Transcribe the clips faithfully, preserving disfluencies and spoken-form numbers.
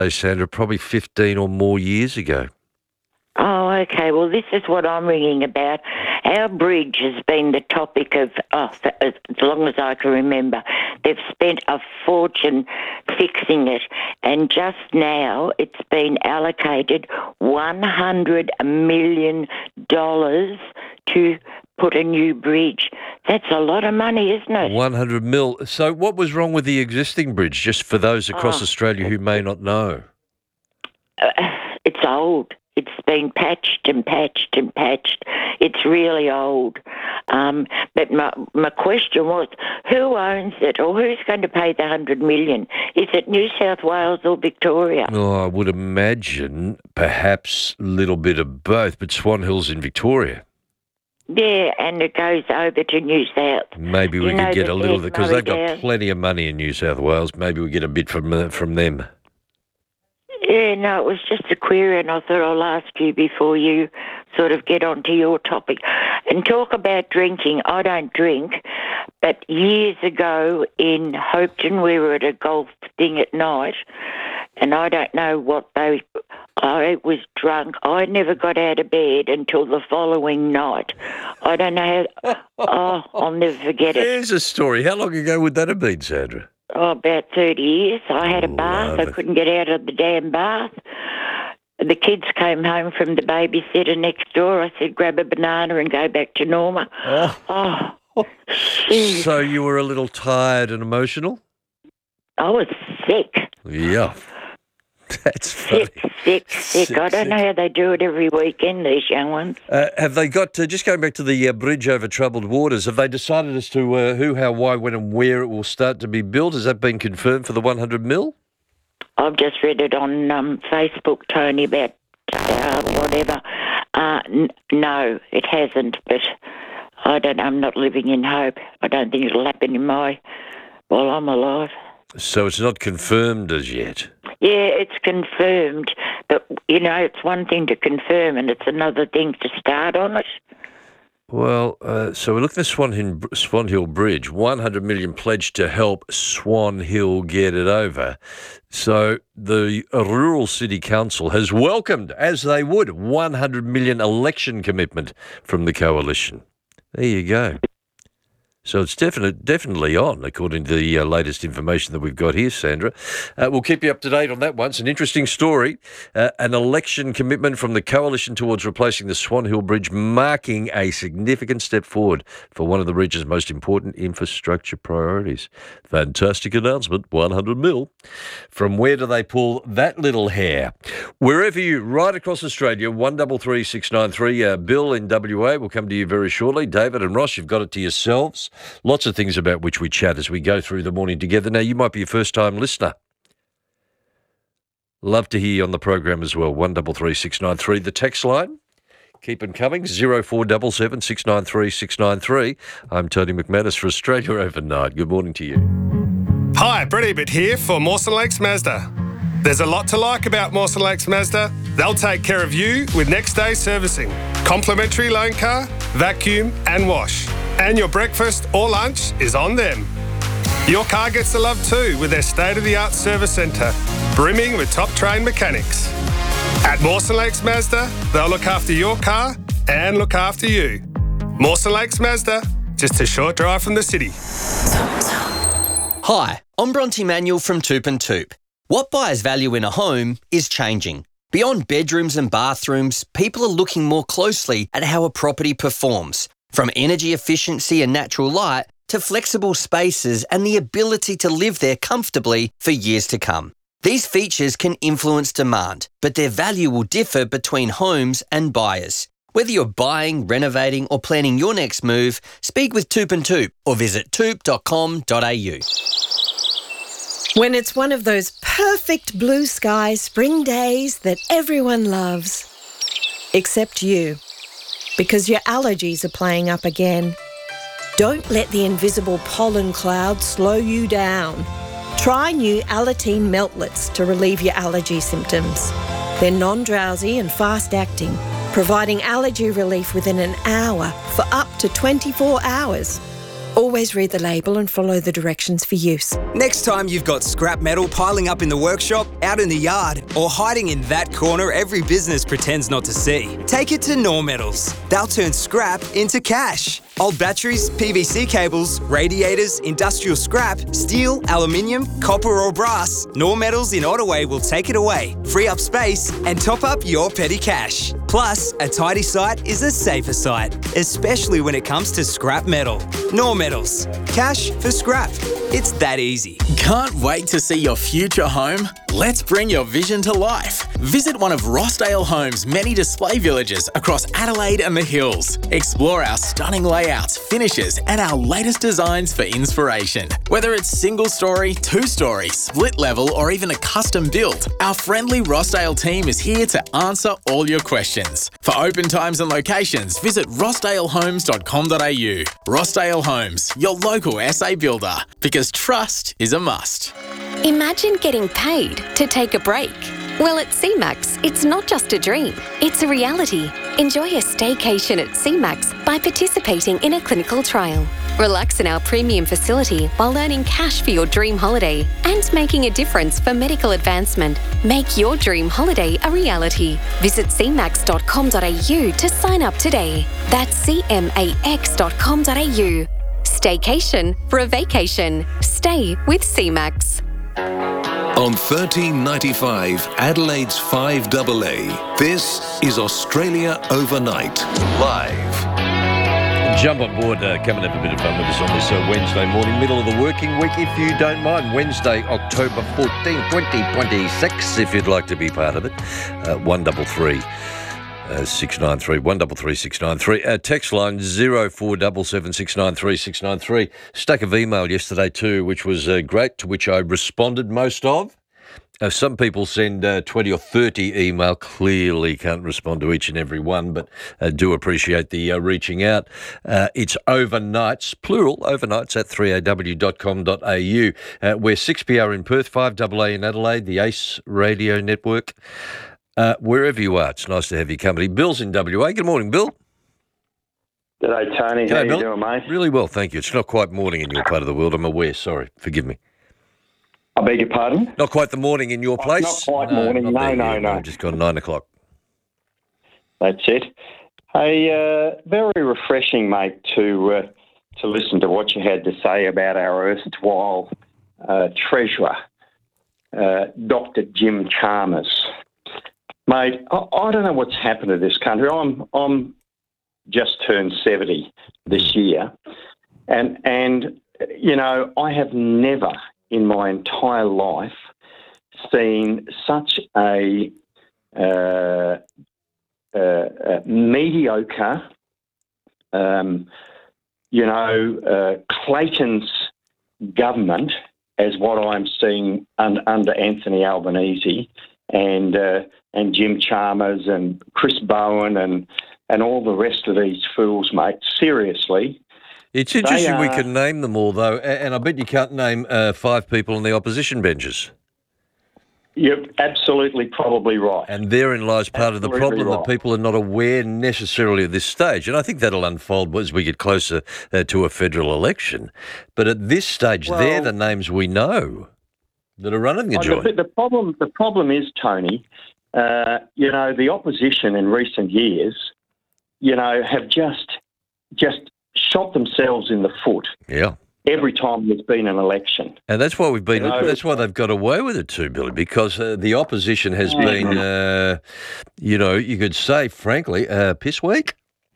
Sandra, probably fifteen or more years ago. Oh, okay. Well, this is what I'm ringing about. Our bridge has been the topic of, oh, for as long as I can remember. They've spent a fortune fixing it, and just now it's been allocated one hundred million dollars to put a new bridge. That's a lot of money, isn't it? one hundred mil. So what was wrong with the existing bridge, just for those across Oh. Australia who may not know? Uh, it's old. It's been patched and patched and patched. It's really old. Um, but my, my question was, who owns it, or who's going to pay the one hundred million dollars? Is it New South Wales or Victoria? Oh, I would imagine perhaps a little bit of both, but Swan Hill's in Victoria. Yeah, and it goes over to New South. Maybe we You know could get the a little, Dead because they've got Murray Downs? plenty of money in New South Wales. Maybe we get a bit from uh, from them. Yeah, no, it was just a query, and I thought I'll ask you before you sort of get onto your topic. And talk about drinking. I don't drink, but years ago in Hopeton, we were at a golf thing at night, and I don't know what they... I was drunk. I never got out of bed until the following night. I don't know how... Oh, I'll never forget it. There's a story. How long ago would that have been, Sandra? Oh, about thirty years. I had a bath. Love I it. couldn't get out of the damn bath. The kids came home from the babysitter next door. I said, grab a banana and go back to Norma. Oh. Oh, geez. So you were a little tired and emotional? I was sick. Yeah. That's funny. Sick, sick, sick. Sick, I don't know sick. how they do it every weekend, these young ones. Uh, have they got, uh, just going back to the uh, bridge over troubled waters, have they decided as to uh, who, how, why, when and where it will start to be built? Has that been confirmed for the one hundred mil? I've just read it on um, Facebook, Tony, about uh, whatever. Uh, n- no, it hasn't, but I don't. I'm not living in hope. I don't think it'll happen in my... while I'm alive. So it's not confirmed as yet? Yeah, it's confirmed, but, you know, it's one thing to confirm and it's another thing to start on it. Well, uh, so we're looking at Swan Hill, Swan Hill Bridge, one hundred million dollars pledged to help Swan Hill get it over. So the Rural City Council has welcomed, as they would, one hundred million dollars election commitment from the coalition. There you go. So it's definite, definitely on, according to the uh, latest information that we've got here, Sandra. Uh, we'll keep you up to date on that one. It's an interesting story. Uh, an election commitment from the coalition towards replacing the Swan Hill Bridge, marking a significant step forward for one of the region's most important infrastructure priorities. Fantastic announcement, one hundred mil. From where do they pull that little hair? Wherever you, right across Australia, one double three six nine three. Uh, Bill in W A will come to you very shortly. David and Ross, you've got it to yourselves. Lots of things about which we chat as we go through the morning together. Now, you might be a first-time listener. Love to hear you on the program as well. one double three six nine three. The text line, keep it coming, zero four seven seven six nine three six nine three. I'm Tony McManus for Australia Overnight. Good morning to you. Hi, Brett Ebert here for Mawson Lakes Mazda. There's a lot to like about Mawson Lakes Mazda. They'll take care of you with next day servicing, complimentary loan car, vacuum and wash. And your breakfast or lunch is on them. Your car gets the love too with their state-of-the-art service centre, brimming with top-trained mechanics. At Mawson Lakes Mazda, they'll look after your car and look after you. Mawson Lakes Mazda, just a short drive from the city. Hi, I'm Bronte Manuel from Toop and Toop. What buyers value in a home is changing. Beyond bedrooms and bathrooms, people are looking more closely at how a property performs, from energy efficiency and natural light to flexible spaces and the ability to live there comfortably for years to come. These features can influence demand, but their value will differ between homes and buyers. Whether you're buying, renovating or planning your next move, speak with Toop and Toop or visit toop dot com dot a u. When it's one of those perfect blue sky spring days that everyone loves. Except you. Because your allergies are playing up again. Don't let the invisible pollen cloud slow you down. Try new Alateen Meltlets to relieve your allergy symptoms. They're non-drowsy and fast-acting, providing allergy relief within an hour for up to twenty-four hours. Always read the label and follow the directions for use. Next time you've got scrap metal piling up in the workshop, out in the yard, or hiding in that corner every business pretends not to see, take it to Nor Metals. They'll turn scrap into cash. Old batteries, P V C cables, radiators, industrial scrap, steel, aluminium, copper or brass, Nor Metals in Ottaway will take it away, free up space and top up your petty cash. Plus, a tidy site is a safer site, especially when it comes to scrap metal. Nor Metals. Cash for scrap. It's that easy. Can't wait to see your future home? Let's bring your vision to life. Visit one of Rossdale Homes' many display villages across Adelaide and the Hills. Explore our stunning layouts, finishes, and our latest designs for inspiration. Whether it's single story, two story, split level, or even a custom build, our friendly Rossdale team is here to answer all your questions. For open times and locations, visit rossdale homes dot com dot a u. Rossdale Homes, your local S A builder, because trust is a must. Imagine getting paid to take a break. Well, at C MAX, it's not just a dream, it's a reality. Enjoy a staycation at C MAX by participating in a clinical trial. Relax in our premium facility while earning cash for your dream holiday and making a difference for medical advancement. Make your dream holiday a reality. Visit c max dot com dot a u to sign up today. That's c max dot com dot a u. Staycation for a vacation. Stay with C MAX. On thirteen ninety-five, Adelaide's five A A, this is Australia Overnight, live. Jump on board, uh, come and have a bit of fun with us on this uh, Wednesday morning, middle of the working week, if you don't mind. Wednesday, October fourteenth, twenty twenty-six, if you'd like to be part of it. Uh, one double three. Uh, six nine three, one double three six nine three. Uh, text line zero four seven seven six nine three six nine three. Stack of email yesterday too, which was uh, great, to which I responded most of. Uh, some people send uh, twenty or thirty email. Clearly can't respond to each and every one, but uh, do appreciate the uh, reaching out. Uh, it's overnights, plural, overnights at three a w dot com dot a u. Uh, we're six p r in Perth, five A A in Adelaide, the ACE Radio Network. Uh, wherever you are, it's nice to have your company. Bill's in W A. Good morning, Bill. G'day, Tony. G'day, How Bill. you doing, mate? Really well, thank you. It's not quite morning in your part of the world, I'm aware. Sorry, forgive me. I beg your pardon? Not quite the morning in your Oh, place? not quite morning. not No, there no, yet. no. I've just gone nine o'clock. That's it. Hey, uh, very refreshing, mate, to uh, to listen to what you had to say about our erstwhile uh, treasurer, uh, Doctor Jim Chalmers. Mate, I, I don't know what's happened to this country. I'm I'm just turned seventy this year, and and you know I have never in my entire life seen such a uh, uh, uh, mediocre, um, you know, uh, Clayton's government as what I'm seeing un- under Anthony Albanese and uh, and Jim Chalmers and Chris Bowen and and all the rest of these fools, mate. Seriously. It's interesting we are- can name them all, though, a- and I bet you can't name uh, five people on the opposition benches. You're absolutely probably right. And therein lies part of the Absolutely problem, right. that people are not aware necessarily at this stage. And I think that'll unfold as we get closer uh, to a federal election. But at this stage, Well- they're the names we know that are running the Oh, joint. the, the problem, the problem is, Tony, uh, you know, the opposition in recent years, you know, have just just shot themselves in the foot Yeah. every time there's been an election. And that's why we've been. You know- That's why they've got away with it too, Billy. Because uh, the opposition has Mm. been, uh, you know, you could say, frankly, uh, piss weak,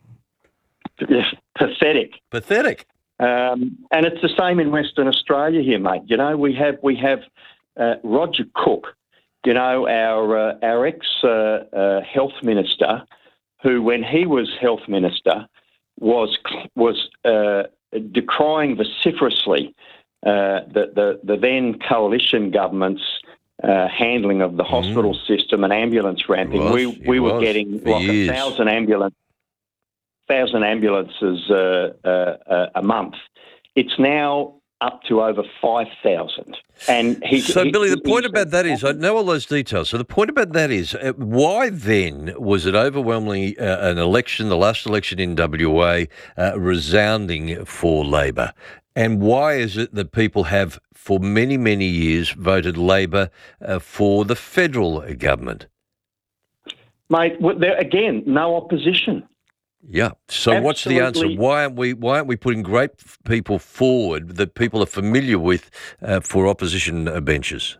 Pathetic. pathetic. Um, and it's the same in Western Australia here, mate. You know, we have we have uh, Roger Cook, you know, our uh, our ex uh, uh, health minister, who, when he was health minister, was was uh, decrying vociferously uh, the, the the then coalition government's uh, handling of the hospital system and ambulance ramping. was, we he we were was, getting for like years. a thousand ambulance. thousand ambulances uh, uh, uh, a month. It's now up to over five thousand. And he, so, he, Billy, the he, point he, about that is, I know all those details. So the point about that is, uh, why then was it overwhelmingly uh, an election, the last election in W A, uh, resounding for Labor? And why is it that people have, for many, many years, voted Labor uh, for the federal government? Mate, well, there again, no opposition. Yeah. So Absolutely. What's the answer? Why aren't we Why aren't we putting great f- people forward that people are familiar with uh, for opposition uh, benches?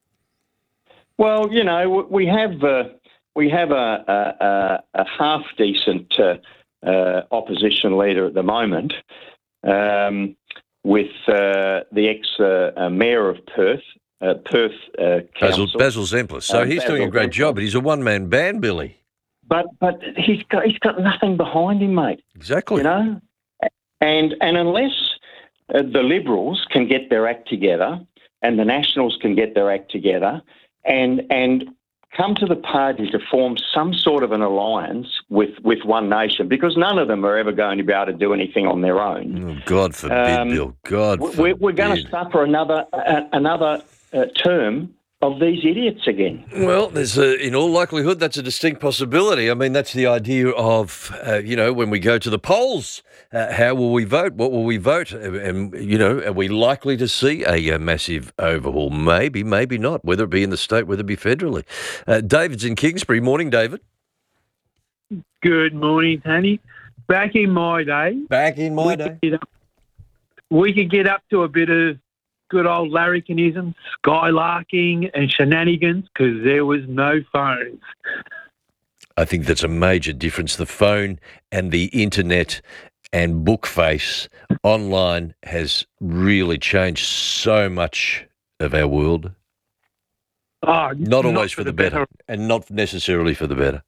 Well, you know, we have uh, we have a, a, a half decent uh, uh, opposition leader at the moment, um, with uh, the ex uh, uh, mayor of Perth, uh, Perth uh, Basil, Council, Basil Zemplis. So Uh, he's doing a Basil great Zemplis. job, but he's a one man band, Billy. But but he's got he's got nothing behind him, mate. Exactly. You know, and and unless uh, the Liberals can get their act together and the Nationals can get their act together and and come to the party to form some sort of an alliance with, with One Nation, because none of them are ever going to be able to do anything on their own. Oh, God forbid, Um, Bill. God We're, forbid. we're going to suffer another uh, another uh, term of these idiots again. Well, there's a, in all likelihood, that's a distinct possibility. I mean, that's the idea of, uh, you know, when we go to the polls, uh, how will we vote? What will we vote? And, and, you know, are we likely to see a, a massive overhaul? Maybe, maybe not, whether it be in the state, whether it be federally. Uh, David's in Kingsbury. Morning, David. Good morning, Tony. Back in my day... Back in my we day. Could get up, we could get up to a bit of good old larrikinism, skylarking and shenanigans because there was no phones. I think that's a major difference. The phone and the internet and Bookface online has really changed so much of our world. Oh, Not always for the better, and not necessarily for the better.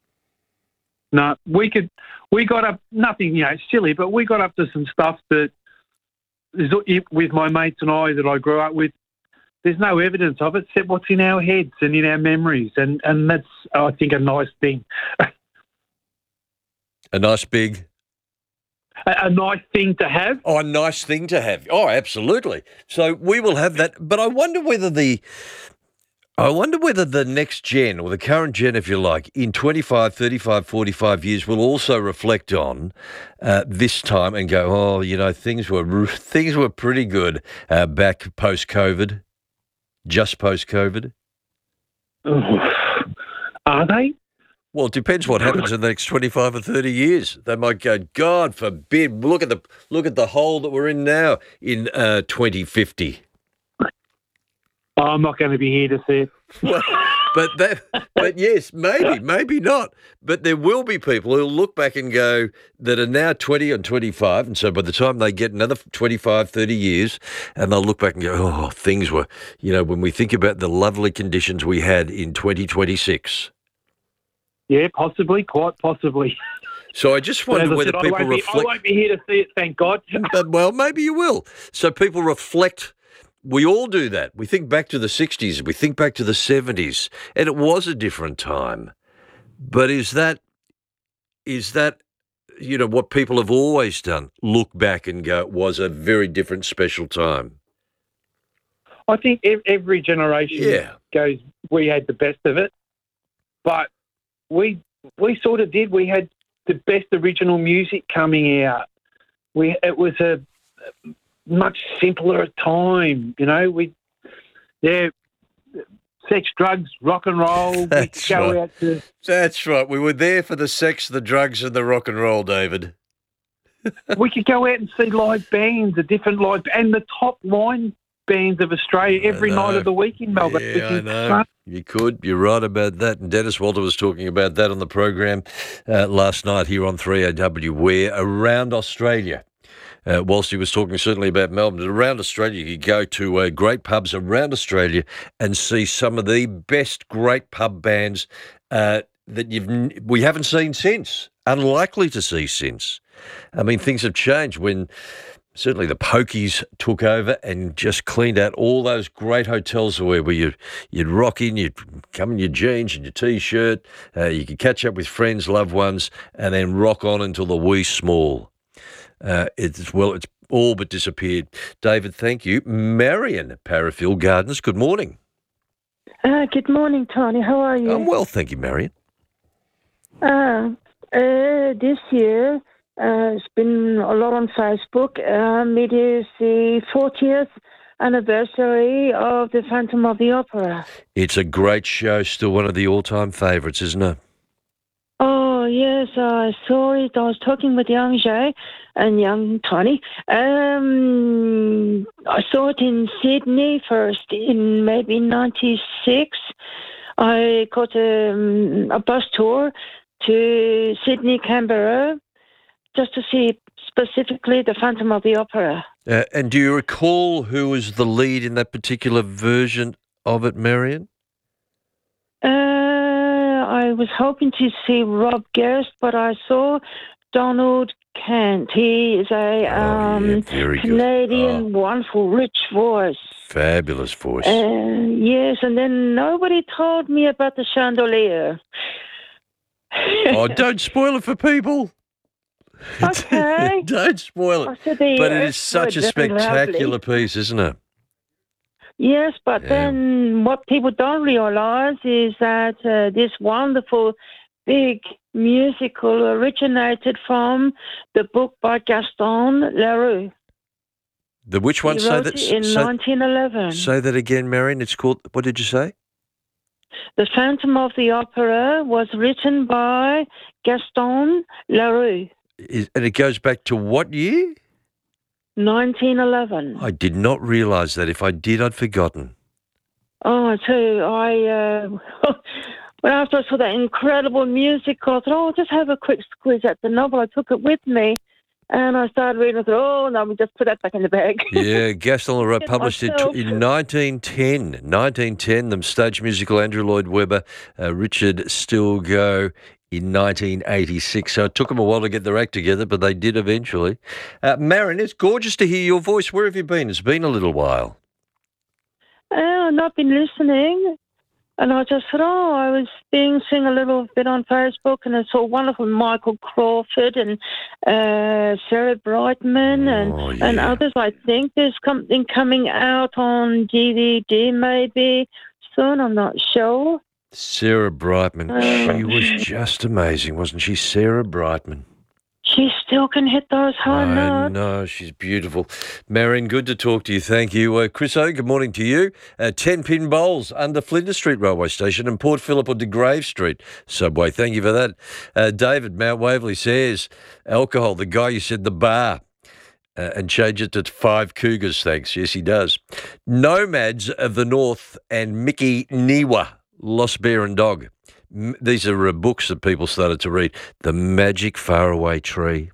No, we could, we got up, nothing, you know, silly, but we got up to some stuff that, is with my mates and I that I grew up with, there's no evidence of it except what's in our heads and in our memories, and, and that's, I think, a nice thing. A nice big... A, a nice thing to have. Oh, a nice thing to have. Oh, absolutely. So we will have that, but I wonder whether the... I wonder whether the next gen, or the current gen, if you like, in twenty-five, thirty-five, forty-five years will also reflect on uh, this time and go, oh, you know, things were things were pretty good uh, back post-COVID, just post-COVID. Are they? Well, it depends what happens in the next twenty-five or thirty years. They might go, God forbid, look at the look at the hole that we're in now in uh, twenty fifty. I'm not going to be here to see it. Well, but that, but yes, maybe, maybe not. But there will be people who'll look back and go that are now twenty and twenty-five, and so by the time they get another twenty-five, thirty years, and they'll look back and go, oh, things were, you know, when we think about the lovely conditions we had in twenty twenty-six. Yeah, possibly, quite possibly. So I just wonder I whether said, people I won't, be, reflect. I won't be here to see it, thank God. But, well, maybe you will. So people reflect. We all do that. We think back to the sixties, we think back to the seventies, and it was a different time. But is that, is that, you know, what people have always done? Look back and go, it was a very different, special time. I think every generation yeah. goes, we had the best of it, but we we sort of did. We had the best original music coming out. We it was a much simpler time, you know. We, yeah, sex, drugs, rock and roll. That's we go right. out to. That's right. We were there for the sex, the drugs, and the rock and roll, David. We could go out and see live bands, the different live, and the top line bands of Australia every night of the week in Melbourne. Yeah, I know. You could. You're right about that. And Dennis Walter was talking about that on the program uh, last night here on three A W, where around Australia, uh, whilst he was talking certainly about Melbourne, around Australia, you could go to uh, great pubs around Australia and see some of the best great pub bands uh, that you've we haven't seen since, unlikely to see since. I mean, things have changed when certainly the Pokies took over and just cleaned out all those great hotels where, where you'd, you'd rock in, you'd come in your jeans and your T-shirt, uh, you could catch up with friends, loved ones, and then rock on until the wee small. Uh, it's well, it's all but disappeared. David, thank you. Marion, Parafield Gardens, good morning. Uh, good morning, Tony. How are you? I'm well, thank you, Marion. Uh, uh, this year, uh, it's been a lot on Facebook. Um, it is the fortieth anniversary of The Phantom of the Opera. It's a great show, still one of the all-time favourites, isn't it? Oh, yes, I saw it. I was talking with young Jay and young Tony. Um, I saw it in Sydney first in maybe ninety-six. I got a, um, a bus tour to Sydney, Canberra, just to see specifically The Phantom of the Opera. Uh, and do you recall who was the lead in that particular version of it, Marion? Uh, I was hoping to see Rob Gerst, but I saw Donald Kent. He is a um, oh, yeah, very Canadian, oh. wonderful, rich voice. Fabulous voice. Uh, yes, and then nobody told me about the chandelier. Oh, don't spoil it for people. Okay. Don't spoil it. Said the but it is such a spectacular lovely. piece, isn't it? Yes, but yeah. then what people don't realise is that uh, this wonderful, big musical originated from the book by Gaston Leroux. The which one? He say wrote that it in say, nineteen eleven. Say that again, Marion. It's called. What did you say? The Phantom of the Opera was written by Gaston Leroux. Is, and it goes back to what year? nineteen eleven. I did not realise that. If I did, I'd forgotten. Oh, I tell you, I, uh, when after I saw that incredible musical, I thought, oh, I'll just have a quick squeeze at the novel. I took it with me, and I started reading. I thought, oh, no, we just put that back in the bag. Yeah, Gaston Leroux published it in nineteen ten. nineteen ten, the stage musical Andrew Lloyd Webber, uh, Richard Stilgoe, in nineteen eighty-six. So it took them a while to get their act together, but they did eventually. Uh, Marion, it's gorgeous to hear your voice. Where have you been? It's been a little while. Uh, I've not been listening. And I just thought, oh, I was being sing a little bit on Facebook, and I saw wonderful Michael Crawford and uh, Sarah Brightman and, oh, yeah. and others. I think there's something coming out on D V D maybe soon. I'm not sure. Sarah Brightman. Um, she was just amazing, wasn't she? Sarah Brightman. She still can hit those high I notes. know, she's beautiful. Marion, good to talk to you. Thank you. Uh, Chris O, good morning to you. Uh, ten pin bowls under Flinders Street Railway Station and Port Phillip or De Grave Street Subway. Thank you for that. Uh, David, Mount Waverley says, alcohol, the guy you said the bar. Uh, and change it to five Cougars, thanks. Yes, he does. Nomads of the North and Mickey Niwa. Lost Bear and Dog. M- these are uh, books that people started to read. The Magic Faraway Tree.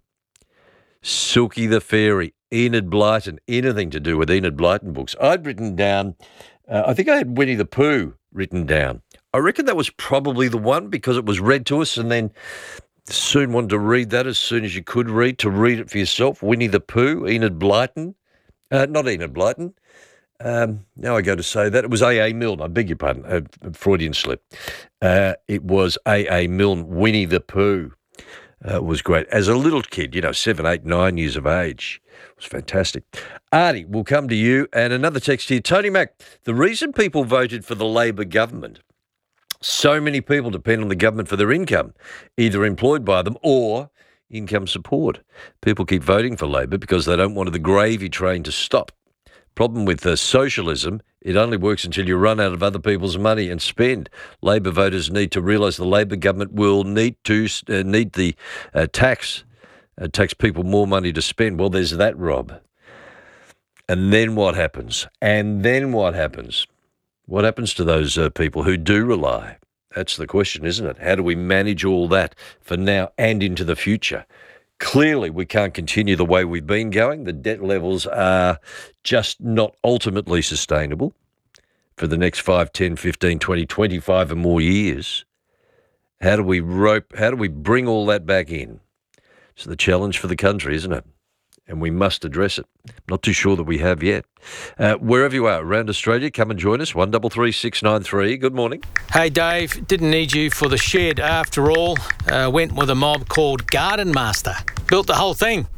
Silky the Fairy. Enid Blyton. Anything to do with Enid Blyton books. I'd written down, uh, I think I had Winnie the Pooh written down. I reckon that was probably the one because it was read to us and then soon wanted to read that as soon as you could read, to read it for yourself. Winnie the Pooh, Enid Blyton. Uh, not Enid Blyton. Um, now I go to say that. It was A A. Milne. I beg your pardon. A, a Freudian slip. Uh, it was A A. Milne. Winnie the Pooh uh, was great. As a little kid, you know, seven, eight, nine years of age. It was fantastic. Artie, we'll come to you. And another text here. Tony Mack, the reason people voted for the Labor government, so many people depend on the government for their income, either employed by them or income support. People keep voting for Labor because they don't want the gravy train to stop. Problem with uh, socialism, it only works until you run out of other people's money and spend. Labor voters need to realise the Labor government will need to uh, need the uh, tax, uh, tax people more money to spend. Well, there's that, Rob. And then what happens? And then what happens? What happens to those uh, people who do rely? That's the question, isn't it? How do we manage all that for now and into the future? Clearly, we can't continue the way we've been going. The debt levels are just not ultimately sustainable for the next five, ten, fifteen, twenty, twenty-five and more years. How do we rope, how do we bring all that back in? It's the challenge for the country, isn't it? And we must address it. Not too sure that we have yet. Uh, wherever you are around Australia, come and join us. one three three six nine three. Good morning. Hey, Dave. Didn't need you for the shed after all. Uh, went with a mob called Garden Master. Built the whole thing.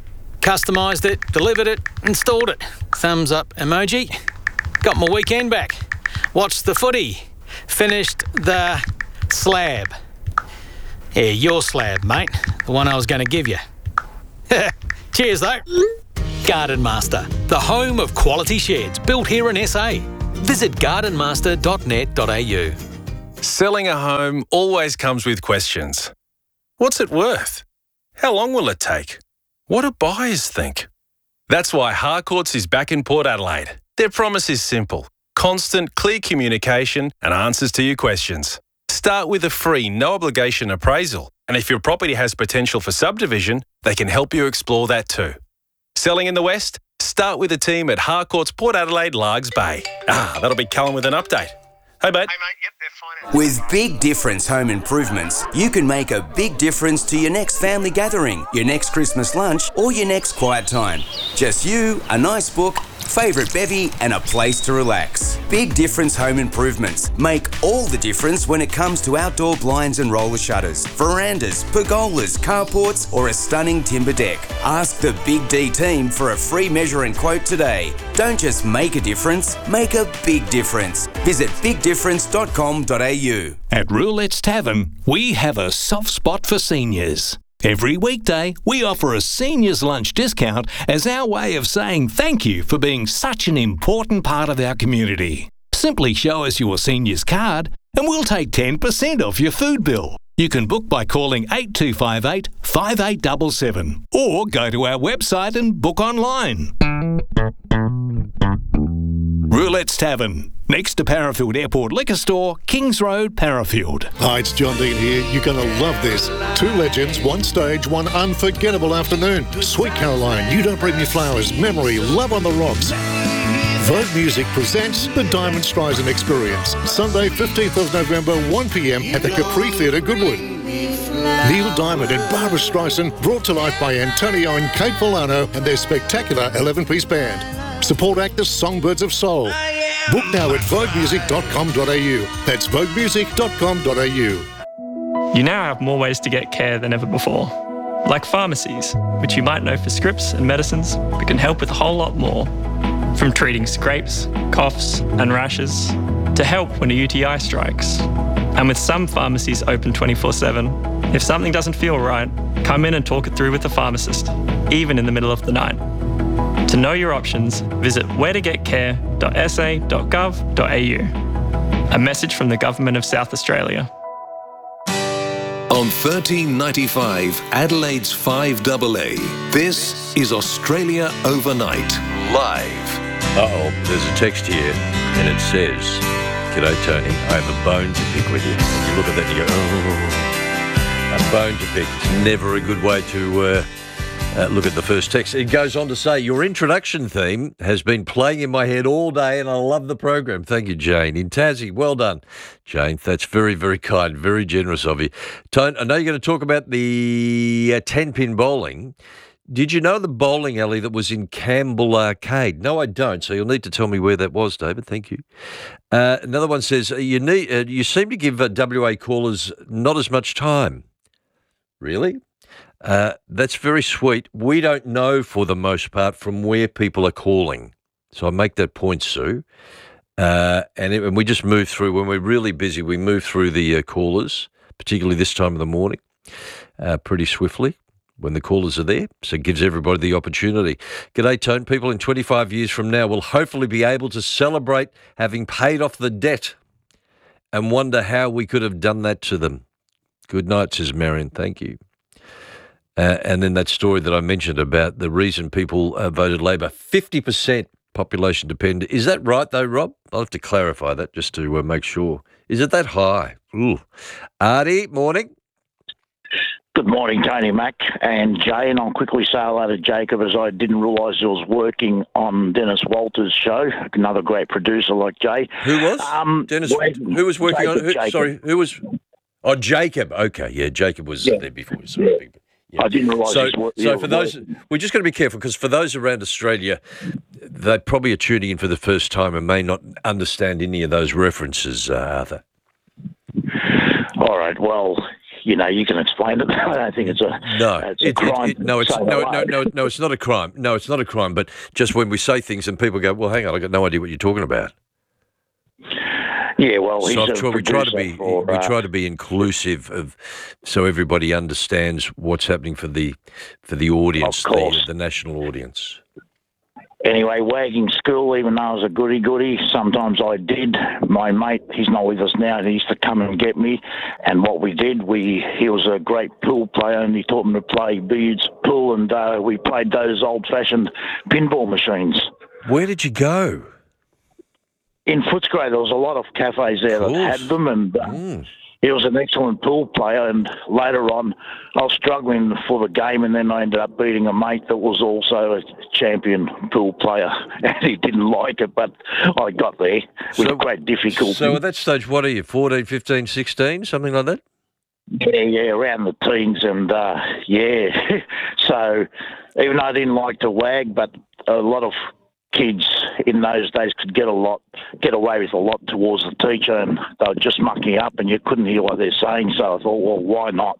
Customised it, delivered it, installed it. Thumbs up emoji. Got my weekend back. Watched the footy. Finished the slab. Yeah, your slab, mate. The one I was going to give you. Cheers, though. Garden Master, the home of quality sheds built here in S A. Visit garden master dot net dot a u. Selling a home always comes with questions. What's it worth? How long will it take? What do buyers think? That's why Harcourts is back in Port Adelaide. Their promise is simple. Constant, clear communication and answers to your questions. Start with a free, no-obligation appraisal. And if your property has potential for subdivision, they can help you explore that too. Selling in the West? Start with the team at Harcourts Port Adelaide Largs Bay. Ah, that'll be Cullen with an update. Hey, mate. Hey, mate. Yep, they're fine. With Big Difference Home Improvements, you can make a big difference to your next family gathering, your next Christmas lunch, or your next quiet time. Just you, a nice book, favourite bevy, and a place to relax. Big Difference Home Improvements make all the difference when it comes to outdoor blinds and roller shutters, verandas, pergolas, carports, or a stunning timber deck. Ask the Big D team for a free measure and quote today. Don't just make a difference, make a big difference. Visit big difference dot com dot a u. At Roulette's Tavern, we have a soft spot for seniors. Every weekday, we offer a seniors lunch discount as our way of saying thank you for being such an important part of our community. Simply show us your seniors card and we'll take ten percent off your food bill. You can book by calling eight two five eight, five eight seven seven or go to our website and book online. Roulette's Tavern, next to Parafield Airport Liquor Store, Kings Road, Parafield. Hi, it's John Dean here. You're going to love this. Two legends, one stage, one unforgettable afternoon. Sweet Caroline, You Don't Bring Me Flowers, Memory, Love on the Rocks. Vogue Music presents the Diamond Streisand Experience. Sunday, fifteenth of November, one p m at the Capri Theatre, Goodwood. Neil Diamond and Barbara Streisand, brought to life by Antonio and Kate Volano and their spectacular eleven-piece band. Support actors Songbirds of Soul. Book now at vogue music dot com dot a u. That's vogue music dot com dot a u. You now have more ways to get care than ever before. Like pharmacies, which you might know for scripts and medicines, but can help with a whole lot more. From treating scrapes, coughs and rashes, to help when a U T I strikes. And with some pharmacies open twenty-four seven, if something doesn't feel right, come in and talk it through with the pharmacist, even in the middle of the night. To know your options, visit where to get care dot s a dot gov dot a u. A message from the Government of South Australia. On thirteen ninety-five, Adelaide's five A A, this is Australia Overnight, live. Uh-oh, there's a text here, and it says, "G'day, Tony, I have a bone to pick with you." And you look at that and you go, oh, a bone to pick. It's never a good way to uh, uh, look at the first text. It goes on to say, your introduction theme has been playing in my head all day, and I love the program. Thank you, Jane. In Tassie, well done, Jane. That's very, very kind, very generous of you. Tone, I know you're going to talk about the uh, ten-pin bowling. Did you know the bowling alley that was in Campbell Arcade? No, I don't. So you'll need to tell me where that was, David. Thank you. Uh, another one says, you need. Uh, you seem to give uh, W A callers not as much time. Really? Uh, that's very sweet. We don't know, for the most part, from where people are calling. So I make that point, Sue. Uh, and, it, and we just move through. When we're really busy, we move through the uh, callers, particularly this time of the morning, uh, pretty swiftly, when the callers are there, so it gives everybody the opportunity. G'day, Tone. People in twenty-five years from now will hopefully be able to celebrate having paid off the debt and wonder how we could have done that to them. Good night, says Marion. Thank you. Uh, and then that story that I mentioned about the reason people uh, voted Labor, fifty percent population dependent. Is that right, though, Rob? I'll have to clarify that just to uh, make sure. Is it that high? Ooh. Artie, morning. Good morning, Tony Mack and Jay, and I'll quickly say hello to Jacob, as I didn't realise he was working on Dennis Walters' show, another great producer like Jay. Who was? Um, Dennis, who was working Jacob, on who, Jacob. Sorry, who was? Oh, Jacob. Okay, yeah, Jacob was yeah. there before. Sorry. Yeah. Yeah. I didn't realise. So, he was, so yeah, for those, we're just going to be careful, because for those around Australia, they probably are tuning in for the first time and may not understand any of those references, uh, Arthur. All right, well, you know, you can explain it. I don't think it's a No, it's a it, crime. it, it, no, it's So no, I- no, no, no, it's not a crime. No, it's not a crime. But just when we say things and people go, "Well, hang on, I got no idea what you're talking about." Yeah, well, he's So a I've tried- we try to producer be for, we uh, try to be inclusive of, so everybody understands what's happening for the for the audience, Of course. the, the national audience. Anyway, wagging school, even though I was a goody-goody, sometimes I did. My mate, he's not with us now, he used to come and get me. And what we did, we he was a great pool player, and he taught me to play billiards, pool, and uh, we played those old-fashioned pinball machines. Where did you go? In Footscray, there was a lot of cafes there that had them, and uh, he was an excellent pool player. And later on, I was struggling for the game, and then I ended up beating a mate that was also a champion pool player, and he didn't like it, but I got there with great difficulty. So at that stage, what are you, fourteen, fifteen, sixteen, something like that? Yeah, yeah, around the teens, and uh, yeah. So even though I didn't like to wag, but a lot of kids in those days could get a lot, get away with a lot towards the teacher, and they were just mucking up, and you couldn't hear what they're saying. So I thought, well, why not?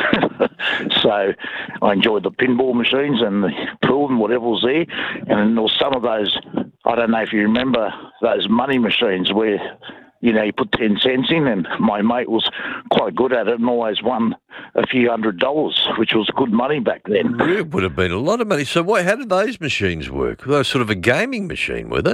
So I enjoyed the pinball machines and the pool and whatever was there, and there was some of those. I don't know if you remember those money machines where, you know, you put ten cents in, and my mate was quite good at it and always won a few hundred dollars, which was good money back then. It would have been a lot of money. So what? How did those machines work? They were sort of a gaming machine, were they?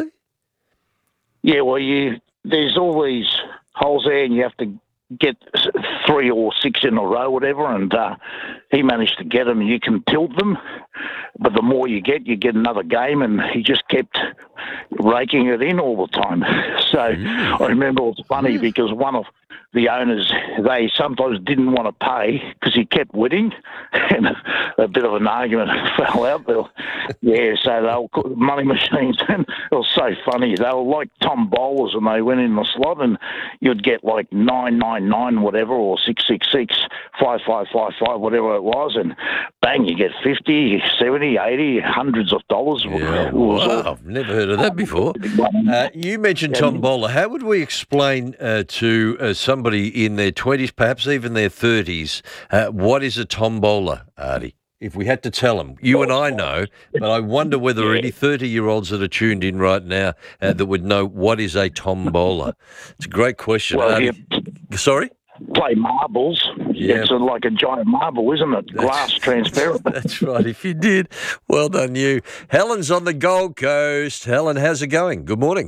Yeah, well, you there's all these holes there, and you have to get s- three or six in a row, whatever, and uh, he managed to get them, and you can tilt them, but the more you get, you get another game, and he just kept raking it in all the time. So I remember it was funny because one of the owners, they sometimes didn't want to pay because he kept winning, and a bit of an argument fell out there. Yeah, so they were called money machines, and it was so funny. They were like Tom Bowlers, and they went in the slot, and you'd get like nine nine nine whatever, or six six six, five five five five, whatever it was, and bang, you get fifty, seventy, eighty, hundreds of dollars. Yeah, It was all- wow, I've never heard of that before. Uh, you mentioned Tom Bowler. How would we explain uh, to uh, somebody in their twenties, perhaps even their thirties, uh, what is a tombola, Artie? If we had to tell them, you and I know, but I wonder whether any thirty-year-olds that are tuned in right now uh, that would know what is a tombola. It's a great question. Well, Artie. Sorry? Play marbles. Yeah. It's a, like a giant marble, isn't it? Glass transparent. That's right. If you did, well done you. Helen's on the Gold Coast. Helen, how's it going? Good morning.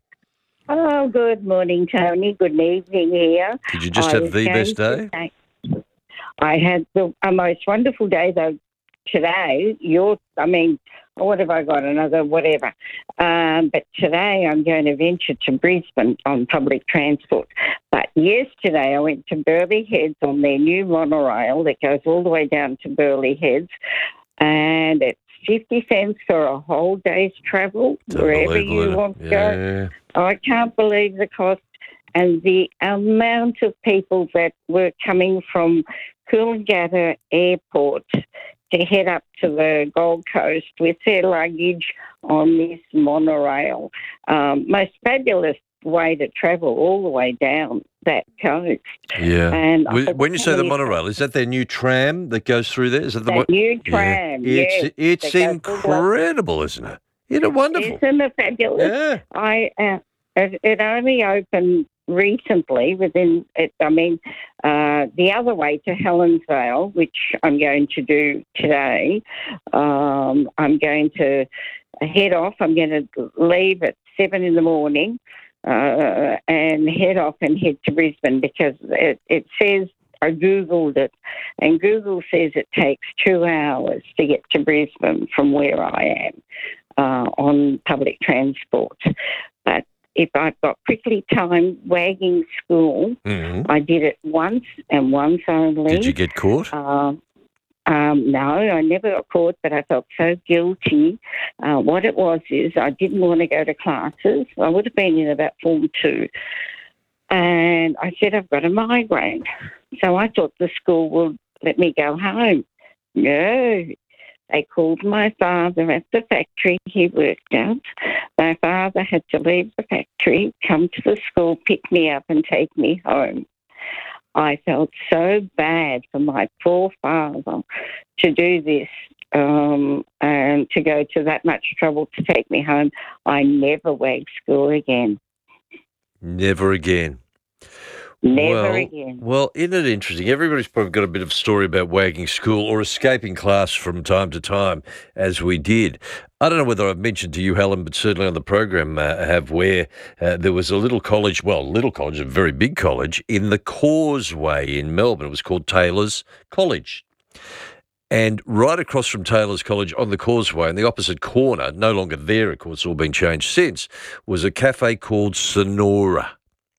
Oh, good morning, Tony. Good evening here. Did you just I have was the going best to day? say- I had the a most wonderful day, though, today. You're, I mean, what have I got? Another whatever. Um, but today I'm going to venture to Brisbane on public transport. But yesterday I went to Burleigh Heads on their new monorail that goes all the way down to Burleigh Heads, and it's fifty cents for a whole day's travel, wherever you Unbelievable, want to isn't go. it? Yeah. I can't believe the cost and the amount of people that were coming from Coolangatta Airport to head up to the Gold Coast with their luggage on this monorail. Um, most fabulous way to travel all the way down that coast. Yeah. And Wh- I when you say the tell you- monorail, is that their new tram that goes through there? Is that the That one? new tram, Yeah. It's yes, it's that goes all the way- incredible, isn't it? Isn't it wonderful? Isn't it fabulous? Yeah. I uh, it, it only opened recently. Within it, I mean, uh, the other way to Helensvale, which I'm going to do today. Um, I'm going to head off. I'm going to leave at seven in the morning uh, and head off and head to Brisbane because it, it says. I Googled it, and Google says it takes two hours to get to Brisbane from where I am uh, on public transport. But if I've got quickly time wagging school, Mhm. I did it once and once only. Did you get caught? Um, um, no, I never got caught, but I felt so guilty. Uh, what it was is I didn't want to go to classes. I would have been in about Form two. And I said, I've got a migraine. So I thought the school would let me go home. No. They called my father at the factory he worked at. My father had to leave the factory, come to the school, pick me up and take me home. I felt so bad for my poor father to do this um, and to go to that much trouble to take me home. I never wagged school again. Never again. Never well, again. Well, isn't it interesting? Everybody's probably got a bit of story about wagging school or escaping class from time to time, as we did. I don't know whether I've mentioned to you, Helen, but certainly on the program uh, have where uh, there was a little college, well, little college, a very big college, in the Causeway in Melbourne. It was called Taylor's College. And right across from Taylor's College on the Causeway, in the opposite corner, no longer there, of course, all been changed since, was a cafe called Sonora.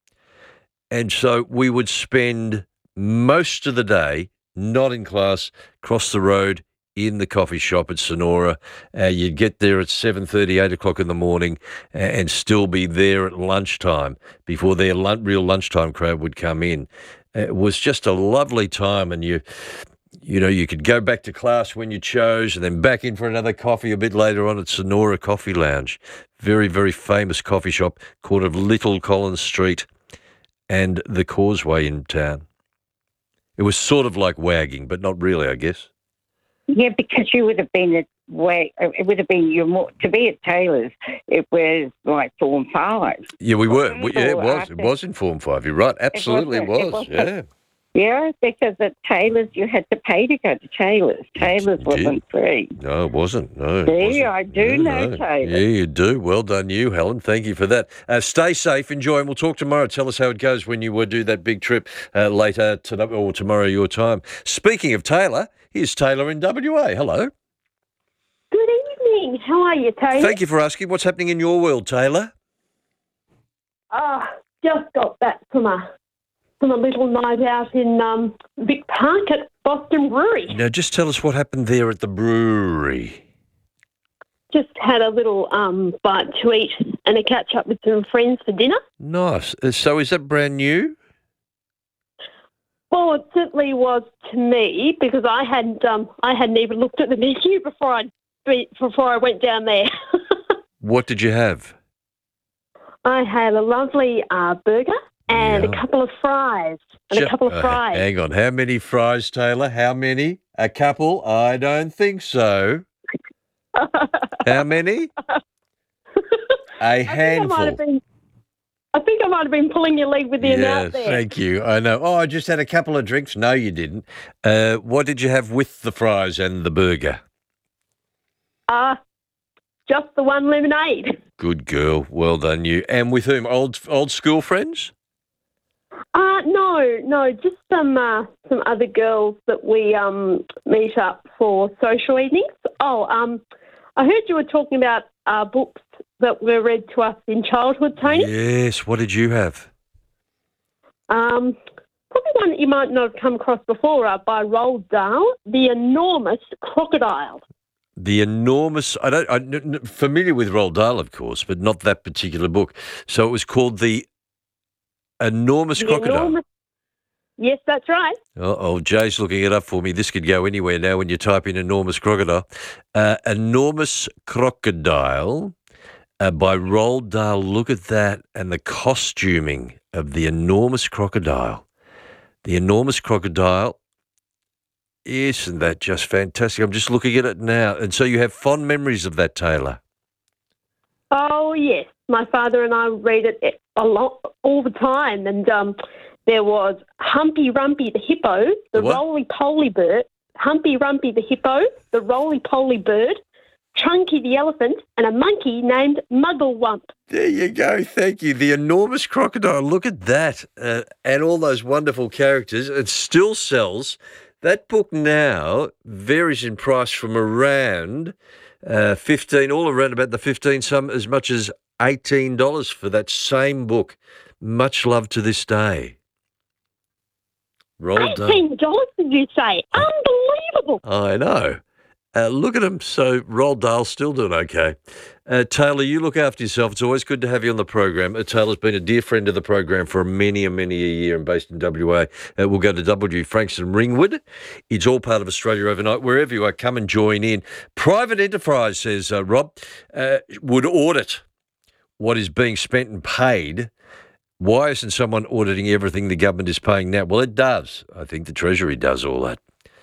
And so we would spend most of the day not in class, across the road in the coffee shop at Sonora. Uh, you'd get there at seven thirty, eight o'clock in the morning uh, and still be there at lunchtime before their lun- real lunchtime crowd would come in. Uh, it was just a lovely time, and you... You know, you could go back to class when you chose and then back in for another coffee a bit later on at Sonora Coffee Lounge. Very, very famous coffee shop, corner of Little Collins Street and the Causeway in town. It was sort of like wagging, but not really, I guess. Yeah, because you would have been at way. It would have been your more to be at Taylor's. It was like Form Five. Yeah, we were. We, yeah, it was. After- It was in Form Five. You're right. Absolutely, it was, was. it was. Yeah. Yeah, because at Taylor's you had to pay to go to Taylor's. Taylor's wasn't free. No, it wasn't. No. it See, wasn't. I do No, know no. Taylor. Yeah, you do. Well done, you, Helen. Thank you for that. Uh, stay safe, enjoy, and we'll talk tomorrow. Tell us how it goes when you uh, do that big trip uh, later tonight or tomorrow your time. Speaking of Taylor, here's Taylor in W A. Hello. Good evening. How are you, Taylor? Thank you for asking. What's happening in your world, Taylor? Ah, just got back from a from a little night out in um, Vic Park at Boston Brewery. Now, just tell us what happened there at the brewery. Just had a little um, bite to eat and a catch up with some friends for dinner. Nice. Uh, So is that brand new? Well, it certainly was to me because I hadn't um, I hadn't even looked at the menu before I before I went down there. What did you have? I had a lovely uh, burger and Yeah. a couple of fries and Ju- a couple of uh, fries. hang on. How many fries, Taylor? How many? A couple? I don't think so. How many? A I think I might handful. have been. I think I might have been pulling your leg with the Yeah, amount there. thank you. I know. Oh, I just had a couple of drinks. No, you didn't. Uh, what did you have with the fries and the burger? Uh, just the one lemonade. Good girl. Well done, you. And with whom? Old old school friends? Uh, no, no, just some uh, some other girls that we um, meet up for social evenings. Oh, um, I heard you were talking about uh, books that were read to us in childhood, Tony. Yes. What did you have? Um, probably one that you might not have come across before uh, by Roald Dahl, The Enormous Crocodile. The enormous. I don't. I'm n- n- familiar with Roald Dahl, of course, but not that particular book. So it was called The Enormous The Crocodile. Enormous- Yes, that's right. Oh, Jay's looking it up for me. This could go anywhere now when you type in enormous crocodile. Uh, enormous crocodile uh, by Roald Dahl. Look at that. And the costuming of the enormous crocodile. The enormous crocodile. Isn't that just fantastic? I'm just looking at it now. And so you have fond memories of that, Taylor. Oh, yes. My father and I read it a lot, all the time. And um, there was Humpy Rumpy the hippo, the What? roly-poly bird, Humpy Rumpy the hippo, the roly-poly bird, Chunky the elephant, and a monkey named Mugglewump. There you go. Thank you. The enormous crocodile. Look at that. Uh, and all those wonderful characters. It still sells. That book now varies in price from around uh, fifteen, all around about the fifteen, some as much as eighteen dollars for that same book. Much love to this day. Roald Dahl. eighteen dollars, did you say? Unbelievable. I know. Uh, look at him. So Roald Dahl's still doing okay. Uh, Taylor, you look after yourself. It's always good to have you on the program. Uh, Taylor's been a dear friend of the program for many and many a year and based in W A. Uh, we'll go to W Frankston Ringwood. It's all part of Australia Overnight. Wherever you are, come and join in. Private enterprise, says uh, Rob, uh, would audit what is being spent and paid Why isn't someone auditing everything the government is paying now? Well, it does. I think the Treasury does all that.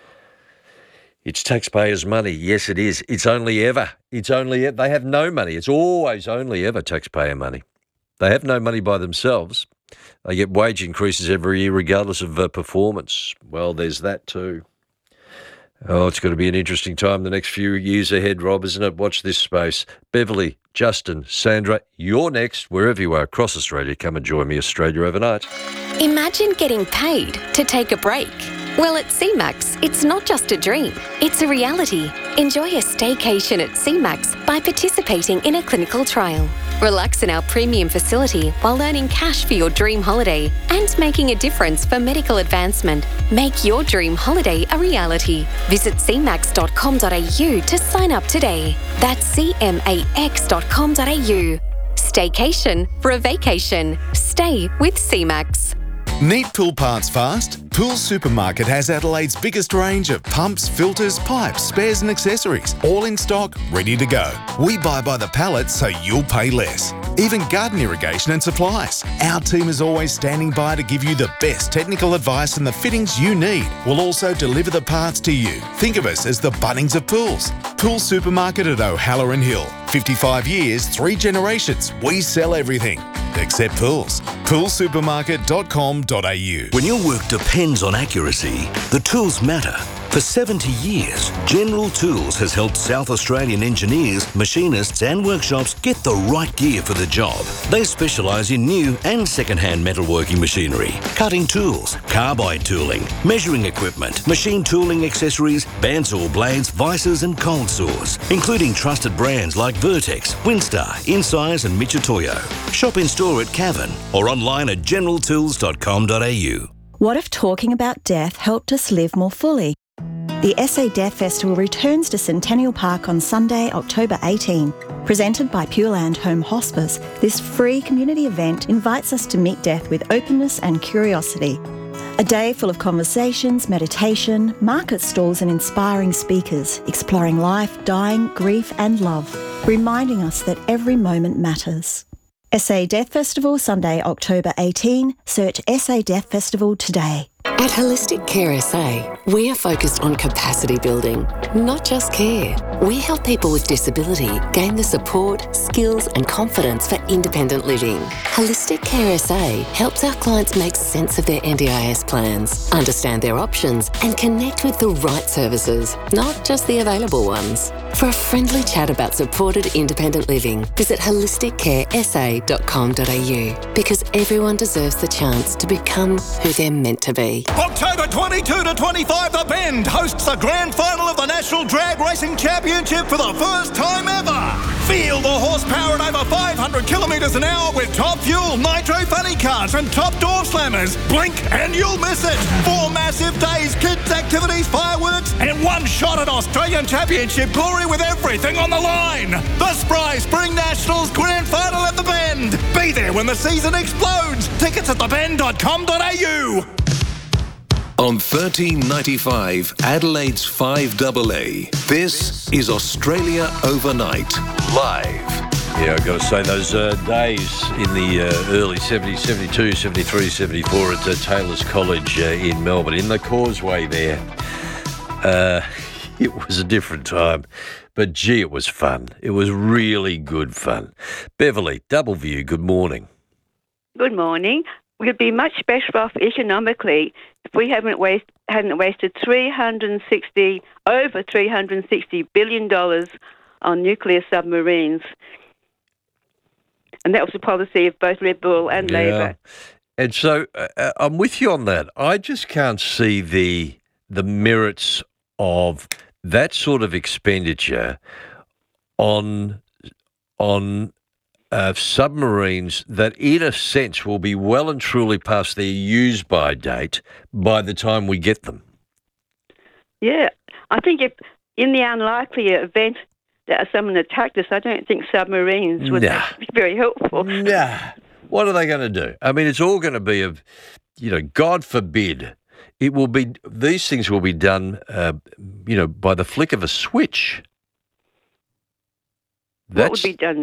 It's taxpayers' money. Yes, it is. It's only ever. It's only ever. They have no money. It's always only ever taxpayer money. They have no money by themselves. They get wage increases every year regardless of uh, performance. Well, there's that too. Oh, it's going to be an interesting time the next few years ahead, Rob, isn't it? Watch this space. Beverly, Justin, Sandra, you're next, wherever you are across Australia. Come and join me, Australia Overnight. Imagine getting paid to take a break. Well, at C MAX, it's not just a dream, it's a reality. Enjoy a staycation at C MAX by participating in a clinical trial. Relax in our premium facility while earning cash for your dream holiday and making a difference for medical advancement. Make your dream holiday a reality. Visit c max dot com dot a u to sign up today. That's c max dot com dot a u. Staycation for a vacation. Stay with C MAX. Need pool parts fast? Pool Supermarket has Adelaide's biggest range of pumps, filters, pipes, spares and accessories, all in stock, ready to go. We buy by the pallet so you'll pay less. Even garden irrigation and supplies. Our team is always standing by to give you the best technical advice and the fittings you need. We'll also deliver the parts to you. Think of us as the Bunnings of pools. Pool Supermarket at O'Halloran Hill. fifty-five years, three generations. We sell everything except pools. pool supermarket dot com dot a u. When your work depends on accuracy, the tools matter. For seventy years, General Tools has helped South Australian engineers, machinists and workshops get the right gear for the job. They specialise in new and second-hand metalworking machinery, cutting tools, carbide tooling, measuring equipment, machine tooling accessories, bandsaw blades, vices and cold saws, including trusted brands like Vertex, Winstar, Incise and Michitoyo. Shop in store at Cavan or online at general tools dot com dot a u. What if talking about death helped us live more fully? The S A Death Festival returns to Centennial Park on Sunday, October eighteenth. Presented by Pure Land Home Hospice, this free community event invites us to meet death with openness and curiosity. A day full of conversations, meditation, market stalls and inspiring speakers, exploring life, dying, grief and love, reminding us that every moment matters. S A Death Festival, Sunday, October eighteenth. Search S A Death Festival today. At Holistic Care S A, we are focused on capacity building, not just care. We help people with disability gain the support, skills and confidence for independent living. Holistic Care S A helps our clients make sense of their N D I S plans, understand their options and connect with the right services, not just the available ones. For a friendly chat about supported independent living, visit holistic care s a dot com dot a u because everyone deserves the chance to become who they're meant to be. October twenty-second to twenty-fifth, The Bend hosts the grand final of the National Drag Racing Championship for the first time ever. Feel the horsepower at over five hundred kilometres an hour with top fuel, nitro funny cars and top door slammers. Blink and you'll miss it. Four massive days, kids activities, fireworks and one shot at Australian Championship glory with everything on the line. The Spry Spring Nationals Grand Final at The Bend. Be there when the season explodes. Tickets at the bend dot com dot a u. On thirteen ninety-five, Adelaide's five A A, this is Australia Overnight, live. Yeah, I've got to say, those uh, days in the uh, early seventies, seventy-two, seventy-three, seventy-four at uh, Taylor's College uh, in Melbourne, in the Causeway there, uh, it was a different time. But gee, it was fun. It was really good fun. Beverly, Double View, good morning. Good morning. We'd be much better off economically if we haven't waste, hadn't wasted three hundred sixty over three hundred sixty billion dollars on nuclear submarines, and that was the policy of both Liberal and Yeah. Labor. And so uh, I'm with you on that. I just can't see the the merits of that sort of expenditure on on uh, submarines that, in a sense, will be well and truly past their use-by date by the time we get them. Yeah, I think if in the unlikely event that someone attacked us, I don't think submarines would Nah. be very helpful. Nah. What are they going to do? I mean, it's all going to be of, you know, God forbid, it will be, these things will be done, uh, you know, by the flick of a switch. What would be done?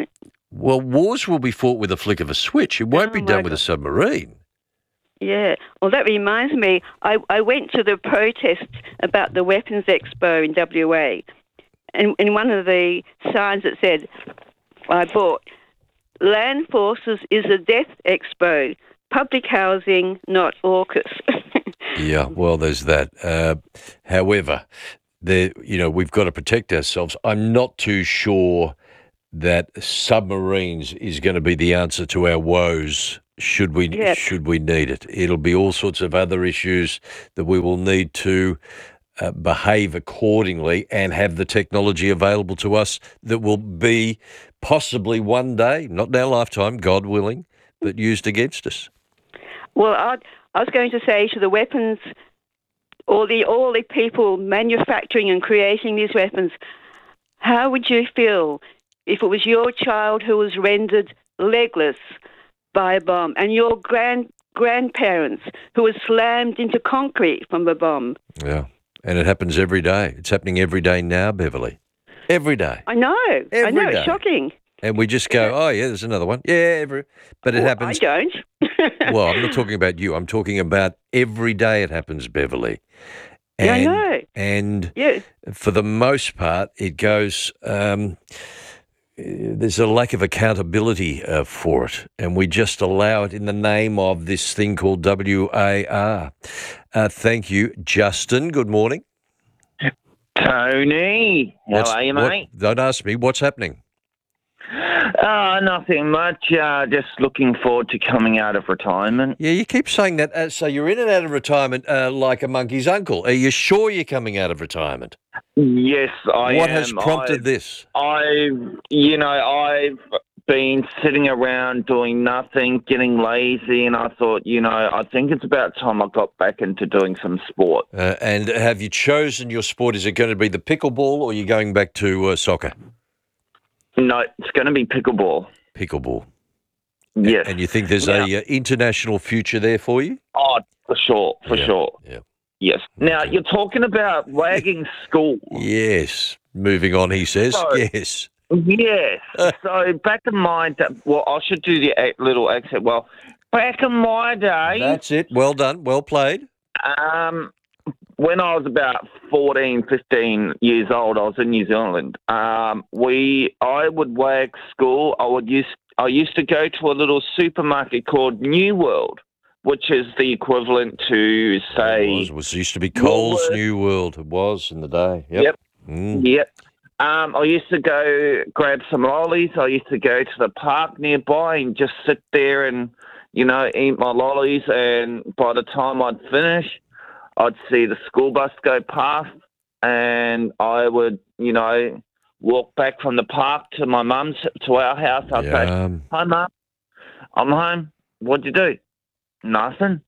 Well, wars will be fought with a flick of a switch. It won't Oh, be my done with a God. submarine. Yeah. Well, that reminds me, I, I went to the protest about the Weapons Expo in W A, and in one of the signs it said, I bought, Land Forces is a death expo, public housing, not AUKUS. Yeah, well, there's that. Uh, however, there, you know, we've got to protect ourselves. I'm not too sure that submarines is going to be the answer to our woes. Should we Yep. should we need it? It'll be all sorts of other issues that we will need to uh, behave accordingly and have the technology available to us that will be possibly one day, not in our lifetime, God willing, but used against us. Well, I, I was going to say to the weapons, all the all the people manufacturing and creating these weapons, how would you feel if it was your child who was rendered legless by a bomb, and your grand grandparents who were slammed into concrete from a bomb? Yeah, and it happens every day. It's happening every day now, Beverly. Every day. I know. Every I know. day. It's shocking. And we just go, oh, yeah, there's another one. Yeah, every, but it Well, happens. I don't. Well, I'm not talking about you. I'm talking about every day it happens, Beverly. And, Yeah, I know. And Yeah. for the most part, it goes, um, there's a lack of accountability uh, for it. And we just allow it in the name of this thing called W A R. Uh, thank you, Justin. Good morning. Tony, how What's- are you, what- mate? Don't ask me. What's happening? Uh, nothing much. Uh, just looking forward to coming out of retirement. Yeah, you keep saying that. Uh, so you're in and out of retirement uh, like a monkey's uncle. Are you sure you're coming out of retirement? Yes, I What am. has prompted I've, this? I've, you know, I've been sitting around doing nothing, getting lazy, and I thought, you know, I think it's about time I got back into doing some sport. Uh, and have you chosen your sport? Is it going to be the pickleball or are you going back to uh, soccer? No, it's going to be pickleball. Pickleball. Yes. And you think there's Now- a uh, international future there for you? Oh, for sure, for Yeah, sure. yeah. Yes. Now, you're talking about wagging school. Yes. Moving on, he says. So- yes. Yes. So back in my day, well, I should do the ac- little accent. Well, back in my day, That's it. Well done. Well played. um, when I was about fourteen, fifteen years old, I was in New Zealand. Um, we, I would wag school. I would use, I used to go to a little supermarket called New World, which is the equivalent to say. It was, it was used to be Coles Woolworths. New World. It was in the day. Yep. Yep. Mm. Yep. Um, I used to go grab some lollies. I used to go to the park nearby and just sit there and, you know, eat my lollies. And by the time I'd finish, I'd see the school bus go past and I would, you know, walk back from the park to my mum's, to our house. I'd say, Yum. hi, Mum. I'm home. What'd you do? Nothing.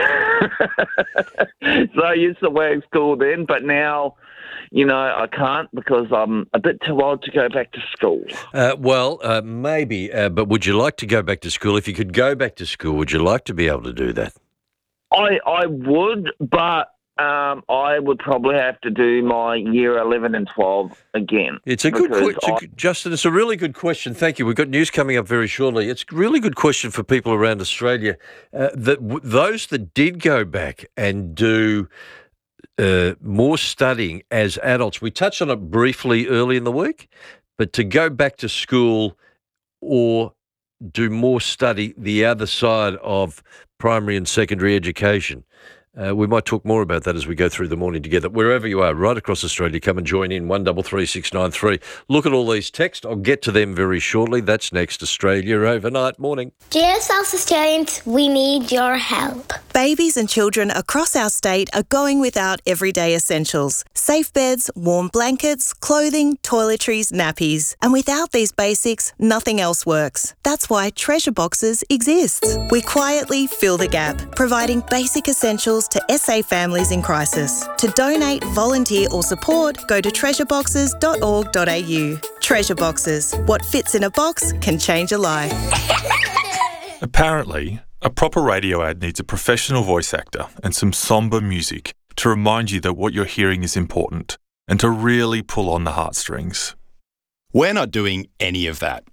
So I used to wear school then, but now, you know, I can't because I'm a bit too old to go back to school. Uh, well, uh, maybe, uh, but would you like to go back to school? If you could go back to school, would you like to be able to do that? I I would, but um, I would probably have to do my year eleven and twelve again. It's a good because question, Justin. It's a really good question. Thank you. We've got news coming up very shortly. It's a really good question for people around Australia. Uh, that w- those that did go back and do uh, more studying as adults. We touched on it briefly early in the week, but to go back to school or do more study the other side of primary and secondary education. Uh, we might talk more about that as we go through the morning together. Wherever you are, right across Australia, come and join in, one double three six nine three. Look at all these texts. I'll get to them very shortly. That's next, Australia Overnight. Morning. Dear South Australians, we need your help. Babies and children across our state are going without everyday essentials. Safe beds, warm blankets, clothing, toiletries, nappies. And without these basics, nothing else works. That's why Treasure Boxes exists. We quietly fill the gap, providing basic essentials to S A families in crisis. To donate, volunteer or support, go to treasure boxes dot org dot a u. Treasure Boxes. What fits in a box can change a life. Apparently, a proper radio ad needs a professional voice actor and some somber music to remind you that what you're hearing is important and to really pull on the heartstrings. We're not doing any of that.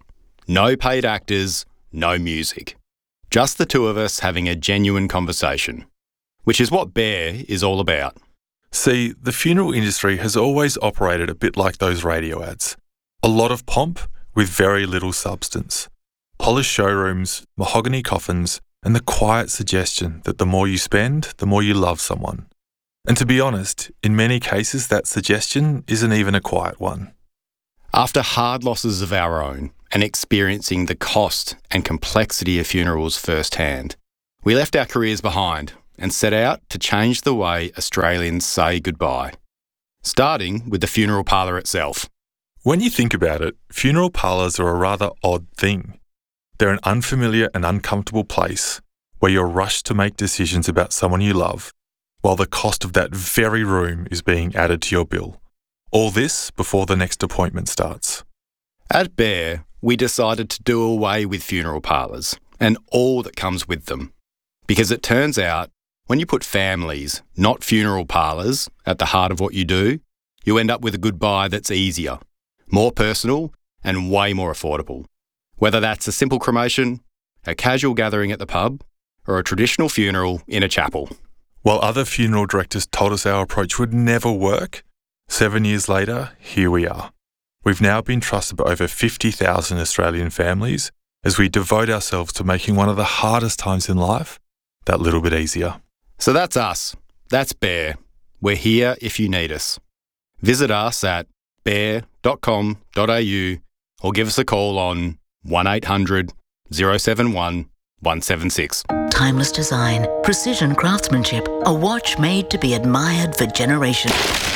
No paid actors, no music. Just the two of us having a genuine conversation, which is what Bear is all about. See, the funeral industry has always operated a bit like those radio ads. A lot of pomp with very little substance. Polished showrooms, mahogany coffins, and the quiet suggestion that the more you spend, the more you love someone. And to be honest, in many cases that suggestion isn't even a quiet one. After hard losses of our own and experiencing the cost and complexity of funerals firsthand, we left our careers behind and set out to change the way Australians say goodbye, starting with the funeral parlour itself. When you think about it, funeral parlours are a rather odd thing. They're an unfamiliar and uncomfortable place where you're rushed to make decisions about someone you love, while the cost of that very room is being added to your bill. All this before the next appointment starts. At Bear, we decided to do away with funeral parlours and all that comes with them. Because it turns out, when you put families, not funeral parlours, at the heart of what you do, you end up with a goodbye that's easier, more personal and way more affordable. Whether that's a simple cremation, a casual gathering at the pub, or a traditional funeral in a chapel. While other funeral directors told us our approach would never work, seven years later, here we are. We've now been trusted by over fifty thousand Australian families as we devote ourselves to making one of the hardest times in life that little bit easier. So that's us. That's Bear. We're here if you need us. Visit us at bear dot com dot a u or give us a call on one eight hundred oh seven one one seven six. Timeless design, precision craftsmanship, a watch made to be admired for generations.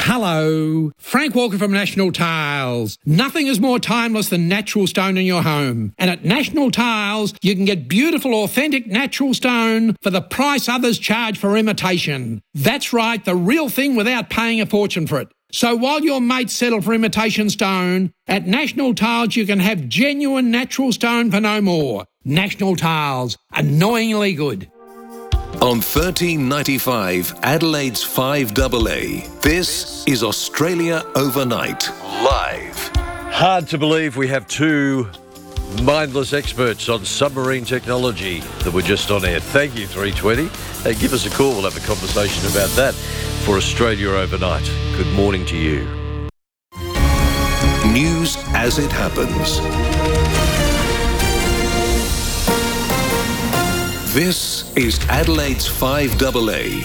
Hello, Frank Walker from National Tiles. Nothing is more timeless than natural stone in your home. And at National Tiles, you can get beautiful, authentic natural stone for the price others charge for imitation. That's right, the real thing without paying a fortune for it. So while your mates settle for imitation stone, at National Tiles you can have genuine natural stone for no more. National Tiles, annoyingly good. On thirteen ninety-five, Adelaide's five A A, this is Australia Overnight, live. Hard to believe we have two mindless experts on submarine technology that were just on air. Thank you, three twenty. Hey, give us a call. We'll have a conversation about that for Australia Overnight. Good morning to you. News as it happens. This is Adelaide's five A A.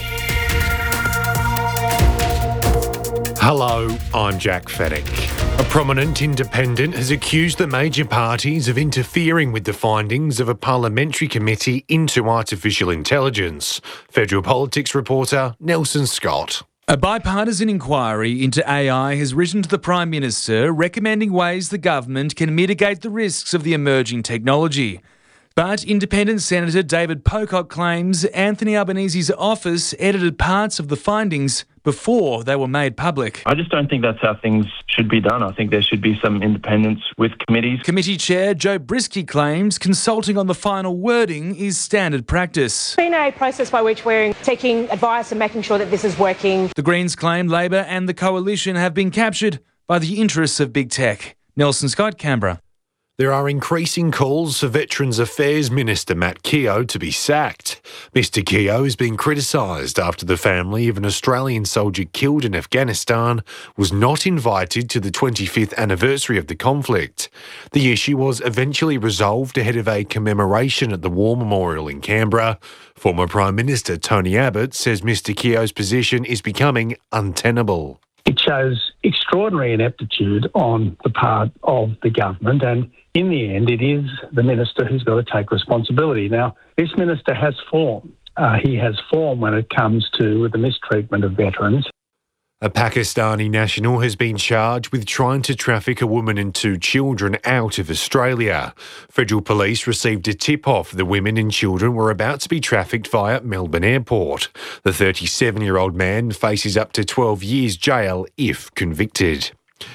Hello, I'm Jack Fennick. A prominent independent has accused the major parties of interfering with the findings of a parliamentary committee into artificial intelligence. Federal Politics reporter Nelson Scott. A bipartisan inquiry into A I has written to the Prime Minister recommending ways the government can mitigate the risks of the emerging technology. But Independent Senator David Pocock claims Anthony Albanese's office edited parts of the findings before they were made public. I just don't think that's how things should be done. I think there should be some independence with committees. Committee Chair Joe Brisky claims consulting on the final wording is standard practice. It's been a process by which we're taking advice and making sure that this is working. The Greens claim Labor and the Coalition have been captured by the interests of big tech. Nelson Scott, Canberra. There are increasing calls for Veterans Affairs Minister Matt Keogh to be sacked. Mister Keogh has been criticised after the family of an Australian soldier killed in Afghanistan was not invited to the twenty-fifth anniversary of the conflict. The issue was eventually resolved ahead of a commemoration at the War Memorial in Canberra. Former Prime Minister Tony Abbott says Mister Keogh's position is becoming untenable. It shows extraordinary ineptitude on the part of the government, and in the end, it is the minister who's got to take responsibility. Now, this minister has form. Uh, he has form when it comes to the mistreatment of veterans. A Pakistani national has been charged with trying to traffic a woman and two children out of Australia. Federal police received a tip-off the women and children were about to be trafficked via Melbourne Airport. The thirty-seven-year-old man faces up to twelve years jail if convicted.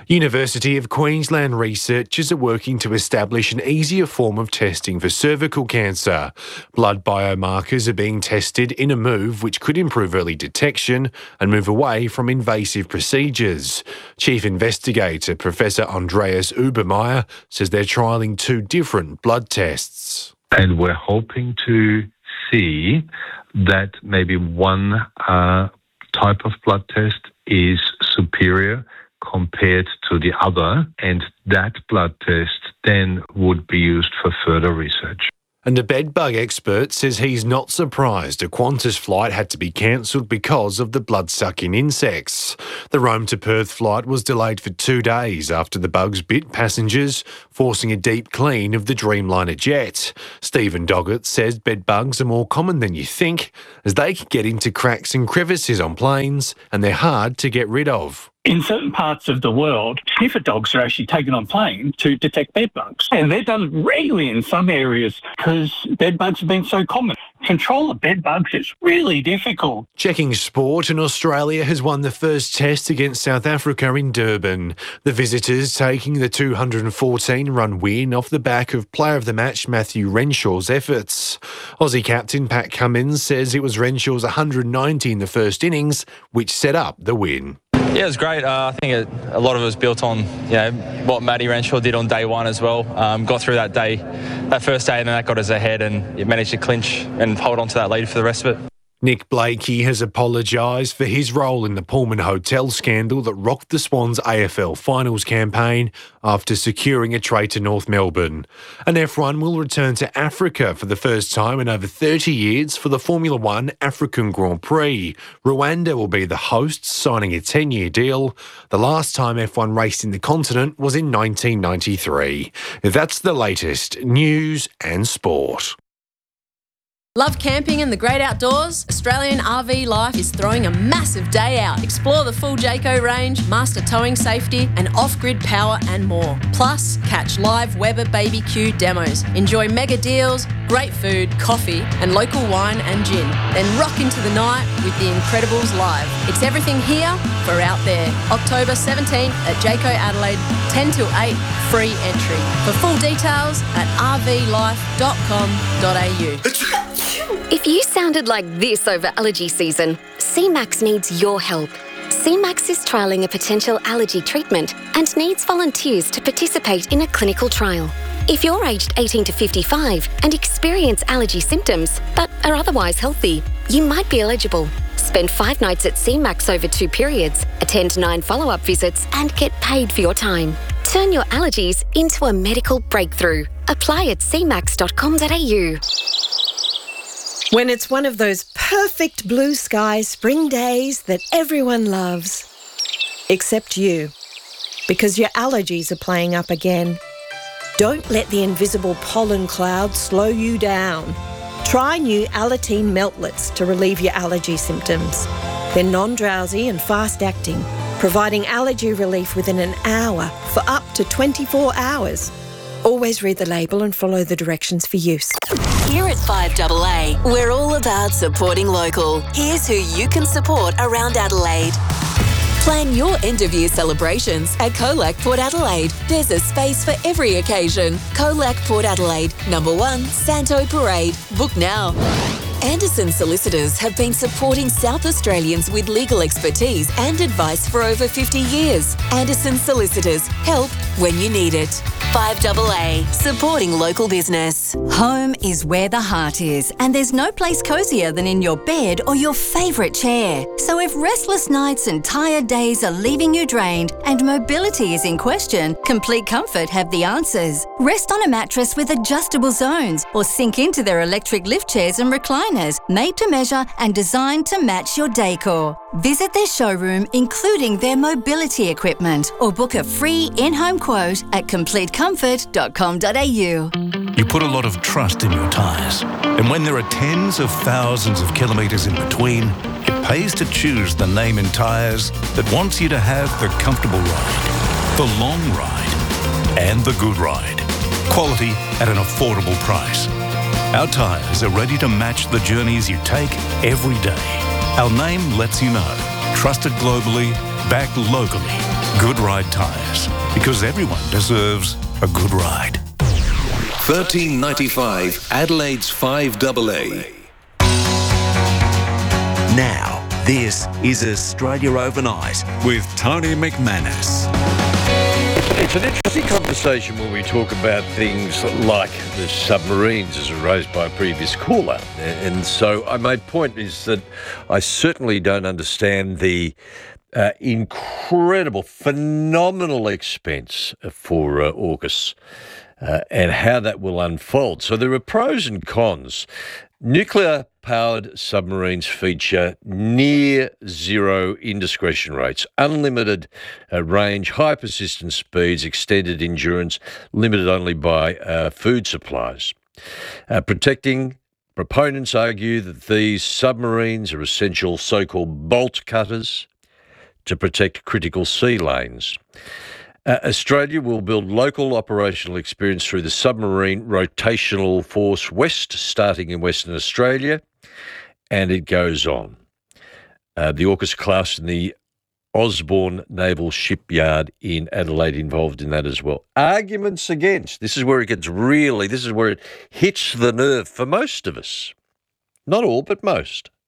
University of Queensland researchers are working to establish an easier form of testing for cervical cancer. Blood biomarkers are being tested in a move which could improve early detection and move away from invasive procedures. Chief investigator Professor Andreas Ubermeier says they're trialling two different blood tests. And we're hoping to see that maybe one uh, type of blood test is superior compared to the other, and that blood test then would be used for further research. And a bedbug expert says he's not surprised a Qantas flight had to be cancelled because of the blood-sucking insects. The Rome to Perth flight was delayed for two days after the bugs bit passengers, forcing a deep clean of the Dreamliner jet. Stephen Doggett says bedbugs are more common than you think, as they can get into cracks and crevices on planes, and they're hard to get rid of. In certain parts of the world, sniffer dogs are actually taken on plane to detect bedbugs. And they're done regularly in some areas because bedbugs have been so common. Control of bedbugs is really difficult. Checking sport, and Australia has won the first test against South Africa in Durban. The visitors taking the two hundred fourteen run win off the back of player of the match Matthew Renshaw's efforts. Aussie captain Pat Cummins says it was Renshaw's one hundred ninety in the first innings which set up the win. Yeah, it was great. Uh, I think it, a lot of it was built on, you know, what Matty Renshaw did on day one as well. Um, got through that day, that first day, and then that got us ahead, and it managed to clinch and hold on to that lead for the rest of it. Nick Blakey has apologised for his role in the Pullman Hotel scandal that rocked the Swans A F L Finals campaign after securing a trade to North Melbourne. And F one will return to Africa for the first time in over thirty years for the Formula One African Grand Prix. Rwanda will be the hosts, signing a ten-year deal. The last time F one raced in the continent was in nineteen ninety-three. That's the latest news and sport. Love camping and the great outdoors? Australian R V Life is throwing a massive day out. Explore the full Jayco range, master towing safety and off-grid power and more. Plus, catch live Weber B B Q demos. Enjoy mega deals, great food, coffee and local wine and gin. Then rock into the night with the Incredibles live. It's everything here for out there. October seventeenth at Jayco Adelaide, ten till eight, free entry. For full details at r v life dot com dot a u. If you sounded like this over allergy season, C MAX needs your help. C MAX is trialling a potential allergy treatment and needs volunteers to participate in a clinical trial. If you're aged eighteen to fifty-five and experience allergy symptoms but are otherwise healthy, you might be eligible. Spend five nights at C MAX over two periods, attend nine follow-up visits and get paid for your time. Turn your allergies into a medical breakthrough. Apply at c max dot com dot a u. When it's one of those perfect blue sky spring days that everyone loves. Except you. Because your allergies are playing up again. Don't let the invisible pollen cloud slow you down. Try new Alateen Meltlets to relieve your allergy symptoms. They're non-drowsy and fast-acting, providing allergy relief within an hour for up to twenty-four hours. Always read the label and follow the directions for use. Here at five A A, we're all about supporting local. Here's who you can support around Adelaide. Plan your end-of-year celebrations at Colac Port Adelaide. There's a space for every occasion. Colac Port Adelaide, number one, Santo Parade. Book now. Anderson Solicitors have been supporting South Australians with legal expertise and advice for over fifty years. Anderson Solicitors, help when you need it. five A A, supporting local business. Home is where the heart is, and there's no place cosier than in your bed or your favourite chair. So if restless nights and tired days are leaving you drained and mobility is in question, Complete Comfort have the answers. Rest on a mattress with adjustable zones or sink into their electric lift chairs and recliners, made to measure and designed to match your decor. Visit their showroom, including their mobility equipment, or book a free in-home quote at complete comfort dot com dot a u. You put a lot of trust in your tyres, and when there are tens of thousands of kilometres in between, it pays to choose the name in tyres that wants you to have the comfortable ride, the long ride, and the good ride. Quality at an affordable price. Our tyres are ready to match the journeys you take every day. Our name lets you know. Trusted globally, backed locally. Good Ride Tyres, because everyone deserves a good ride. thirteen ninety-five Adelaide's five A A. Now, this is Australia Overnight with Tony McManus. It's an interesting conversation when we talk about things like the submarines, as raised by a previous caller. And so my point is that I certainly don't understand the uh, incredible, phenomenal expense for uh, AUKUS uh, and how that will unfold. So there are pros and cons. Nuclear-powered submarines feature near-zero indiscretion rates, unlimited uh, range, high persistence speeds, extended endurance, limited only by uh, food supplies. Uh, protecting proponents argue that these submarines are essential so-called bolt cutters to protect critical sea lanes. Uh, Australia will build local operational experience through the Submarine Rotational Force West, starting in Western Australia, and it goes on. Uh, the AUKUS class in the Osborne Naval Shipyard in Adelaide involved in that as well. Arguments against. This is where it gets really, this is where it hits the nerve for most of us. Not all, but most.